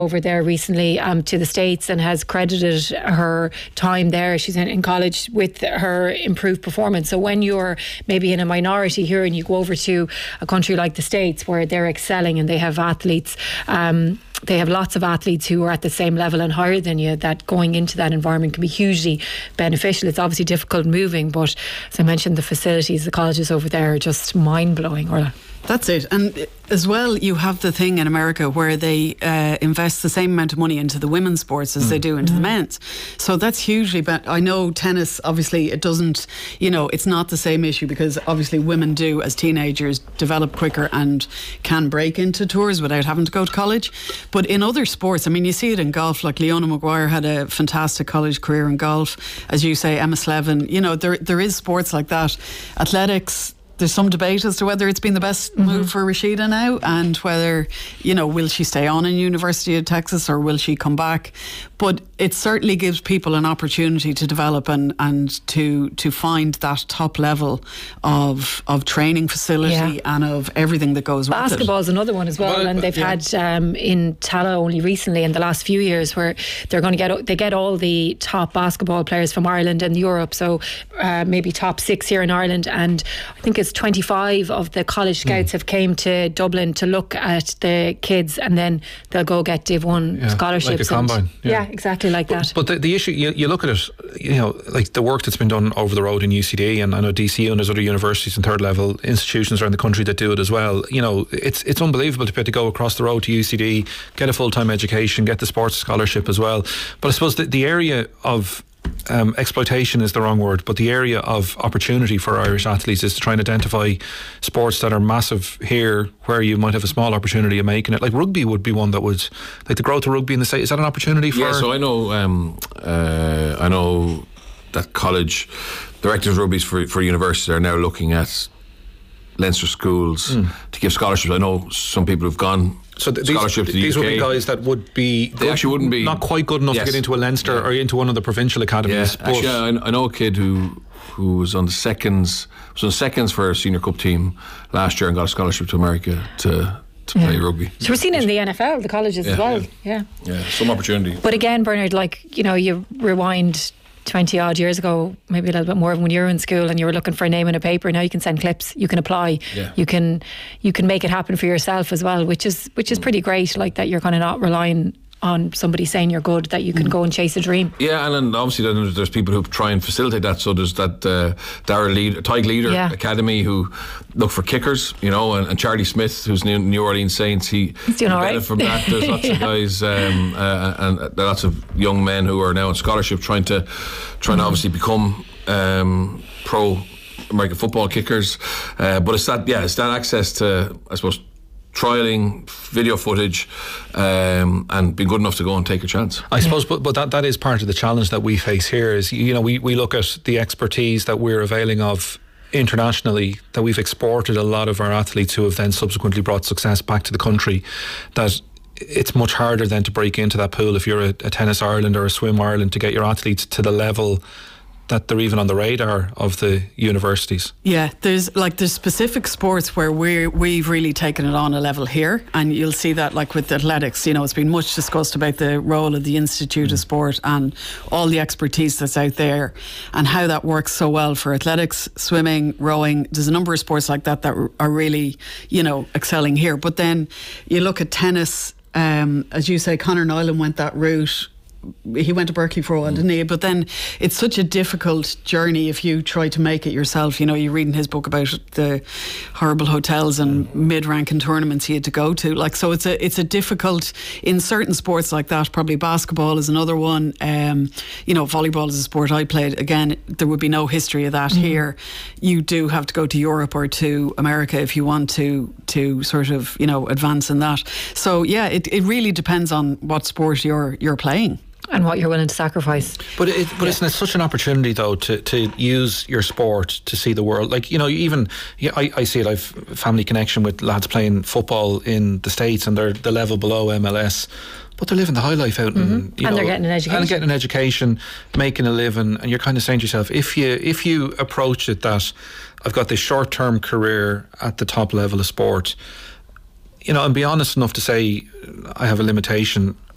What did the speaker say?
over there recently to the States and has credited her time there. She's in college with her improved performance. So when you're maybe in a minority here and you go over to a country like the States where they're excelling and they have athletes, they have lots of athletes who are at the same level and higher than you, that going into that environment can be hugely beneficial. It's obviously difficult moving, but as I mentioned, the facilities, the colleges over there are just mind-blowing, Orla. That's it. And as well, you have the thing in America where they invest the same amount of money into the women's sports as they do into the men's. So that's hugely, but I know tennis, obviously it doesn't, it's not the same issue, because obviously women do, as teenagers, develop quicker and can break into tours without having to go to college. But in other sports, I mean, you see it in golf, like Leona Maguire had a fantastic college career in golf. As you say, Emma Slevin, there is sports like that. Athletics, there's some debate as to whether it's been the best move for Rashida now, and whether, will she stay on in University of Texas or will she come back? But it certainly gives people an opportunity to develop and to find that top level of training facility and of everything that goes with it. Basketball is another one as well, and they've had in Tala only recently in the last few years where they're going to get all the top basketball players from Ireland and Europe, so maybe top 6 here in Ireland, and I think it's 25 of the college scouts have came to Dublin to look at the kids, and then they'll go get Div 1 scholarships. Like a combine. Exactly like that. But the issue, you look at it, like the work that's been done over the road in UCD, and I know DCU and there's other universities and third level institutions around the country that do it as well. It's unbelievable to be able to go across the road to UCD, get a full-time education, get the sports scholarship as well. But I suppose the area of exploitation is the wrong word, but the area of opportunity for Irish athletes is to try and identify sports that are massive here where you might have a small opportunity of making it. Like rugby would be one that would, like the growth of rugby in the States, is that an opportunity for? Yeah, so I know that college directors of rugby for universities are now looking at Leinster schools to give scholarships. I know some people who've gone scholarships to the these UK. would be guys that would be they actually wouldn't be not quite good enough to get into a Leinster or into one of the provincial academies. Yeah, actually, I know a kid who was on the seconds for a senior cup team last year and got a scholarship to America to play rugby. So we're seeing it in the NFL, the colleges as well. Yeah, some opportunity. But again, Bernard, you rewind 20 odd years ago, maybe a little bit more, when you were in school and you were looking for a name in a paper. Now you can send clips, you can apply, you can make it happen for yourself as well, which is pretty great. Like that, you're kind of not relying on somebody saying you're good, that you can go and chase a dream. Yeah, and then obviously then there's people who try and facilitate that. So there's that Tig Leader Academy who look for kickers, and Charlie Smith, who's in New Orleans Saints, he's doing all right from that. There's lots of guys and lots of young men who are now on scholarship trying to obviously become pro American football kickers. But it's that access to, I suppose, trialling video footage and being good enough to go and take a chance. I suppose, but that is part of the challenge that we face here is, we look at the expertise that we're availing of internationally, that we've exported a lot of our athletes who have then subsequently brought success back to the country, that it's much harder then to break into that pool if you're a Tennis Ireland or a Swim Ireland to get your athletes to the level that they're even on the radar of the universities. Yeah, there's specific sports where we've really taken it on a level here, and you'll see that like with athletics, it's been much discussed about the role of the Institute of Sport and all the expertise that's out there and how that works so well for athletics, swimming, rowing. There's a number of sports like that are really, excelling here. But then you look at tennis, as you say, Conor Nilan went that route. He went to Berkeley for a while, didn't he? But then it's such a difficult journey if you try to make it yourself. You read in his book about the horrible hotels and mid-ranking tournaments he had to go to. So it's a difficult, in certain sports like that. Probably basketball is another one. Volleyball is a sport I played. Again, there would be no history of that here. You do have to go to Europe or to America if you want to sort of advance in that. So yeah, it really depends on what sport you're playing and what you're willing to sacrifice. But isn't it such an opportunity though to use your sport to see the world? I see it. I've family connection with lads playing football in the States and they're the level below MLS, but they're living the high life out and they're getting an education, making a living, and you're kind of saying to yourself, if you approach it that I've got this short-term career at the top level of sport, and be honest enough to say I have a limitation,